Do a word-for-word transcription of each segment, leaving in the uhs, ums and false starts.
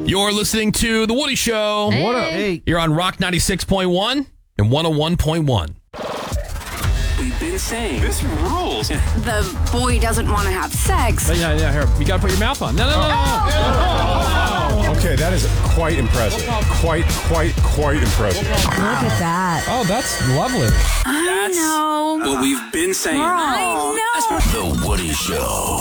You're listening to The Woody Show. Hey. What up? Hey. You're on Rock ninety-six point one and one oh one point one. We've been saying this rules. The boy doesn't want to have sex. Yeah, yeah, here. You got to put your mouth on. No, no, no, no. no. Okay, that is quite impressive. Quite, quite, quite impressive. Look at that. Oh, that's lovely. I know. What we've been saying. I know. The Woody Show.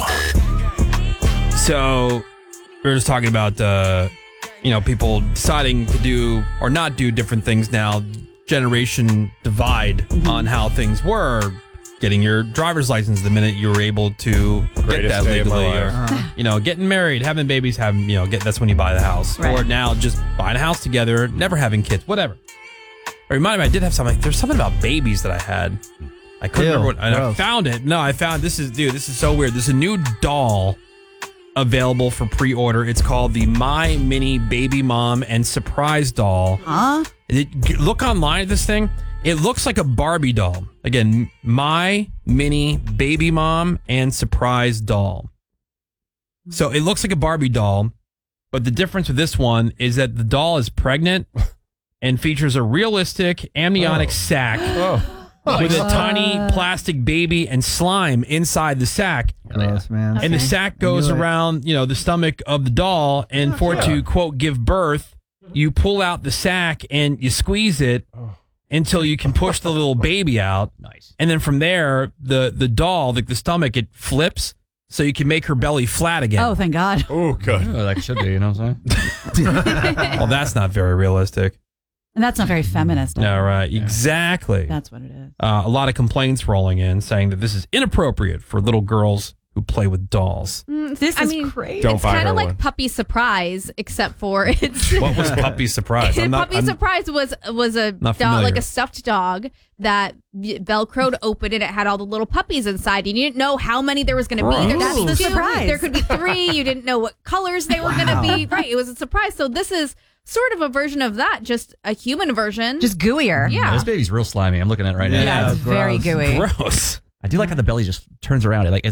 So, we were just talking about, uh, you know, people deciding to do or not do different things now. Generation divide Mm-hmm. on how things were. Getting your driver's license the minute you were able to get Greatest that day of my legally, or life. you know, getting married, having babies, having you know, get that's when you buy the house. Right. Or now just buying a house together, never having kids, whatever. It reminded me, I did have something. There's something about babies that I had. I couldn't Ew, remember what. And I gross. found it. No, I found this is dude. This is so weird. There's a new doll available for pre-order. It's called the My Mini Baby Mom and Surprise Doll. Huh? It, look online at this thing. It looks like a Barbie doll. Again, My Mini Baby Mom and Surprise Doll. So it looks like a Barbie doll, but the difference with this one is that the doll is pregnant and features a realistic amniotic Oh. sac Oh. with a tiny plastic baby and slime inside the sac. Gross, man. And the sack goes knew it. around, you know, the stomach of the doll. And for it to, quote, give birth, you pull out the sack and you squeeze it until you can push the little baby out. Nice. And then from there, the, the doll, like the stomach, it flips so you can make her belly flat again. Oh, thank God. Oh, good. Like should be, you know what I'm saying? Well, that's not very realistic. And that's not very feminist. All right. Exactly. That's what it is. Uh, a lot of complaints rolling in saying that this is inappropriate for little girls who play with dolls. This I is mean, crazy. Don't it's buy kind her of like one. Puppy Surprise, except for it's What was Puppy Surprise? I'm not- Puppy I'm- Surprise was was a Not dog, familiar. like a stuffed dog that y- Velcroed open and it had all the little puppies inside. You didn't know how many there was going to be. There Gross. could be That's the two, surprise. There could be three. You didn't know what colors they were going to be. Right, it was a surprise. So this is sort of a version of that, just a human version. Just gooier. yeah. This baby's real slimy. I'm looking at it right now. Yeah, it's very gross. gooey. Gross. I do like how the belly just turns around. It like it